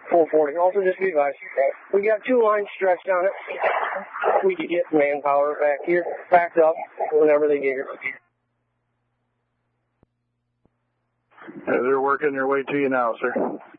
440. Also, just be advised, we got 2 lines stretched on it. We could get manpower back here, backed up whenever they get here. They're working their way to you now, sir.